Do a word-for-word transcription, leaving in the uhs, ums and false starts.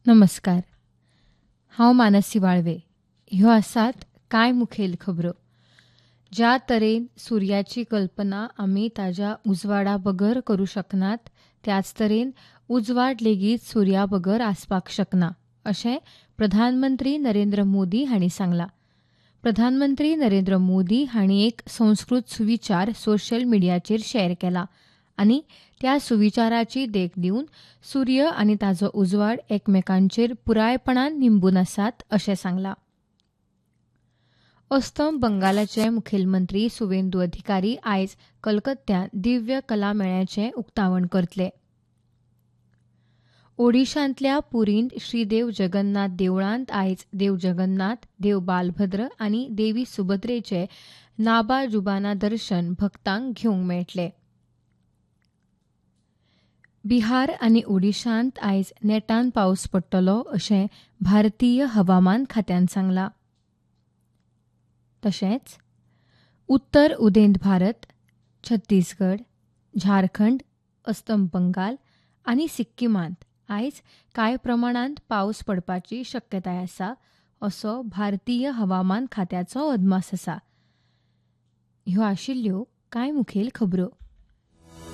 नमस्कार. हांव मानसी वाळवे. ह्यो आसात कांय मुखेल खबरो. ज्या तरेन सुर्याची कल्पना आमी ताच्या उजवाडा बगर करूं शकनात, त्याच तरेन उजवाड लेगीत सुर्या बगर आसपाक शकना, अशें प्रधानमंत्री नरेंद्र मोदी हांणी सांगलां. प्रधानमंत्री नरेंद्र मोदी हांणी एक संस्कृत सुविचार सोशल मिडियाचेर शॅर केला आनी त्या सुविचाराची देख दिवन सूर्य आनी ताचो उजवाड एकामेकांचेर पुरायपणान निंबून आसात अशें सांगलां. अस्तंत बंगालाचे मुखेलमंत्री सुवेंदू अधिकारी आयज कलकत्त्यांत दिव्य कला मेळ्याचें उक्तावण करतले. ओडिशांतल्या पुरींत श्री देव जगन्नाथ देवळांत आयज देव जगन्नाथ, देव बालभद्र आनी देवी सुभद्रेचें नाबा जुबाना दर्शन भक्तांक घेवंक मेळटलें. बिहार आनी ओडिशांत आयज नेटान पावस पडटलो अशें भारतीय हवामान खात्यान सांगलां. तशेंच उत्तर उदेंत भारत, छत्तीसगड, झारखंड, अस्तंत बंगाल आनी सिक्कीमांत आयज कांय प्रमाणांत पावस पडपाची शक्यताय आसा असो भारतीय हवामान खात्याचो अदमास आसा. ह्यो आशिल्ल्यो कांय मुखेल खबरो.